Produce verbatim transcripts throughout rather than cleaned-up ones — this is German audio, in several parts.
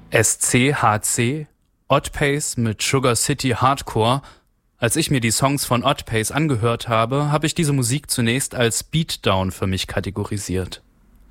S C H C, Odd Pace mit Sugar City Hardcore. Als ich mir die Songs von Odd Pace angehört habe, habe ich diese Musik zunächst als Beatdown für mich kategorisiert.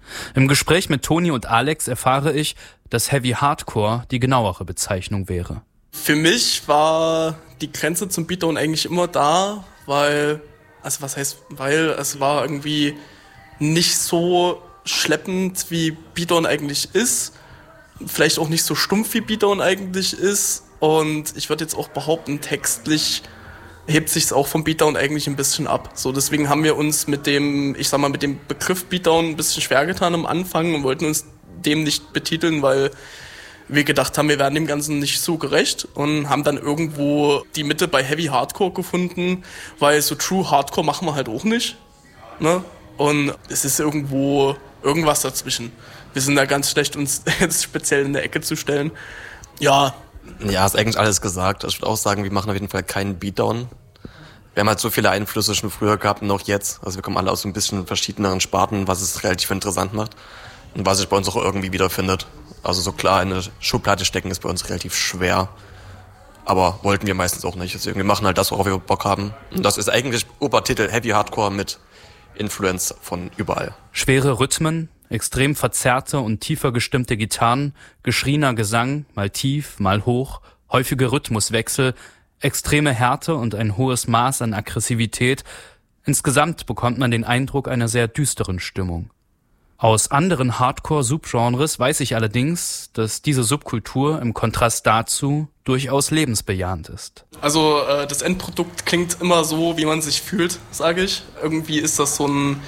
Im Gespräch mit Toni und Alex erfahre ich, dass Heavy Hardcore die genauere Bezeichnung wäre. Für mich war die Grenze zum Beatdown eigentlich immer da, weil, also was heißt, weil es war irgendwie nicht so schleppend, wie Beatdown eigentlich ist. Vielleicht auch nicht so stumpf, wie Beatdown eigentlich ist. Und ich würde jetzt auch behaupten, textlich hebt sich es auch vom Beatdown eigentlich ein bisschen ab. So, deswegen haben wir uns mit dem, ich sag mal, mit dem Begriff Beatdown ein bisschen schwer getan am Anfang und wollten uns dem nicht betiteln, weil wir gedacht haben, wir werden dem Ganzen nicht so gerecht und haben dann irgendwo die Mitte bei Heavy Hardcore gefunden, weil so True Hardcore machen wir halt auch nicht. Ne? Und es ist irgendwo irgendwas dazwischen. Wir sind da ganz schlecht, uns jetzt speziell in der Ecke zu stellen. Ja. Ja, ist eigentlich alles gesagt. Ich würde auch sagen, wir machen auf jeden Fall keinen Beatdown. Wir haben halt so viele Einflüsse schon früher gehabt und auch jetzt. Also wir kommen alle aus so ein bisschen verschiedeneren Sparten, was es relativ interessant macht und was sich bei uns auch irgendwie wiederfindet. Also so klar in eine Schublade stecken ist bei uns relativ schwer. Aber wollten wir meistens auch nicht. Deswegen, wir machen halt das, worauf wir Bock haben. Und das ist eigentlich Obertitel Heavy Hardcore mit Influence von überall. Schwere Rhythmen, extrem verzerrte und tiefer gestimmte Gitarren, geschriener Gesang, mal tief, mal hoch, häufige Rhythmuswechsel, extreme Härte und ein hohes Maß an Aggressivität. Insgesamt bekommt man den Eindruck einer sehr düsteren Stimmung. Aus anderen Hardcore-Subgenres weiß ich allerdings, dass diese Subkultur im Kontrast dazu durchaus lebensbejahend ist. Also äh, das Endprodukt klingt immer so, wie man sich fühlt, sage ich. Irgendwie ist das so ein...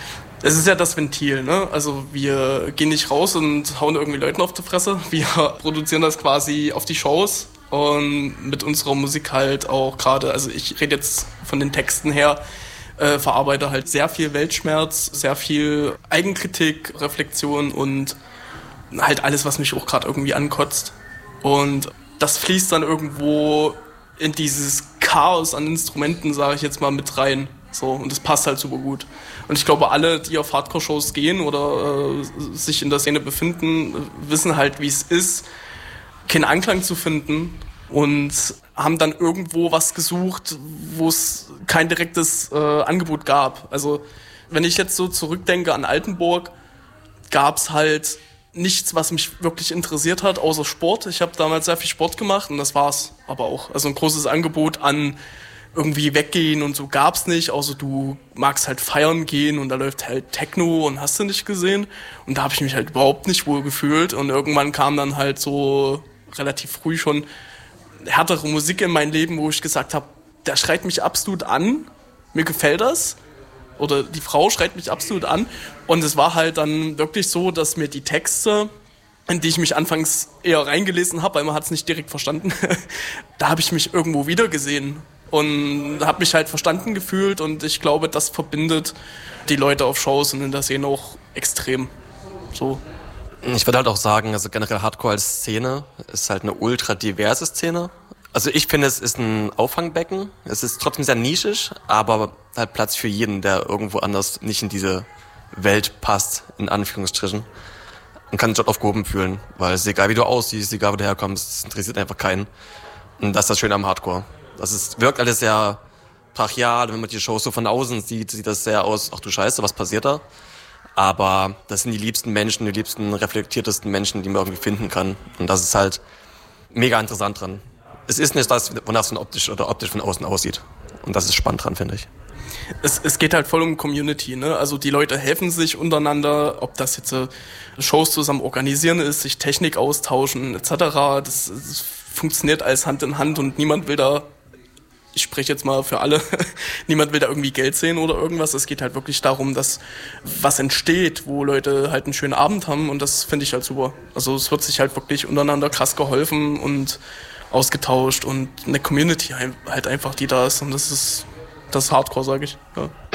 Es ist ja das Ventil, ne? Also wir gehen nicht raus und hauen irgendwie Leuten auf die Fresse. Wir produzieren das quasi auf die Shows und mit unserer Musik halt auch gerade, also ich rede jetzt von den Texten her, äh, verarbeite halt sehr viel Weltschmerz, sehr viel Eigenkritik, Reflexion und halt alles, was mich auch gerade irgendwie ankotzt. Und das fließt dann irgendwo in dieses Chaos an Instrumenten, sage ich jetzt mal, mit rein. So, und das passt halt super gut. Und ich glaube, alle, die auf Hardcore-Shows gehen oder äh, sich in der Szene befinden, wissen halt, wie es ist, keinen Anklang zu finden und haben dann irgendwo was gesucht, wo es kein direktes äh, Angebot gab. Also wenn ich jetzt so zurückdenke an Altenburg, gab es halt nichts, was mich wirklich interessiert hat, außer Sport. Ich habe damals sehr viel Sport gemacht und das war's aber auch. Also ein großes Angebot an irgendwie weggehen und so gab's nicht, außer du magst halt feiern gehen und da läuft halt Techno und hast du nicht gesehen. Und da habe ich mich halt überhaupt nicht wohl gefühlt und irgendwann kam dann halt so relativ früh schon härtere Musik in mein Leben, wo ich gesagt habe, der schreit mich absolut an, mir gefällt das. Oder die Frau schreit mich absolut an. Und es war halt dann wirklich so, dass mir die Texte, in die ich mich anfangs eher reingelesen habe, weil man hat es nicht direkt verstanden, da habe ich mich irgendwo wiedergesehen und habe mich halt verstanden gefühlt. Und ich glaube, das verbindet die Leute auf Shows und in der Szene auch extrem. So. Ich würde halt auch sagen, also generell Hardcore als Szene ist halt eine ultra diverse Szene. Also ich finde, es ist ein Auffangbecken. Es ist trotzdem sehr nischig, aber halt Platz für jeden, der irgendwo anders nicht in diese Welt passt, in Anführungsstrichen. Und kann sich dort aufgehoben fühlen, weil es ist egal, wie du aussiehst, egal, wo du herkommst, es interessiert einfach keinen. Und das ist das Schöne am Hardcore. Das ist, wirkt alles sehr brachial. Wenn man die Shows so von außen sieht, sieht das sehr aus, ach du Scheiße, was passiert da? Aber das sind die liebsten Menschen, die liebsten, reflektiertesten Menschen, die man irgendwie finden kann. Und das ist halt mega interessant dran. Es ist nicht das, wonach es von optisch oder optisch von außen aussieht. Und das ist spannend dran, finde ich. Es, es geht halt voll um Community, ne? Also die Leute helfen sich untereinander, ob das jetzt äh, Shows zusammen organisieren ist, sich Technik austauschen et cetera. Das, das funktioniert alles Hand in Hand und niemand will da, ich spreche jetzt mal für alle, niemand will da irgendwie Geld sehen oder irgendwas. Es geht halt wirklich darum, dass was entsteht, wo Leute halt einen schönen Abend haben und das finde ich halt super. Also es wird sich halt wirklich untereinander krass geholfen und ausgetauscht und eine Community halt einfach, die da ist und das ist das ist Hardcore, sage ich. Ja.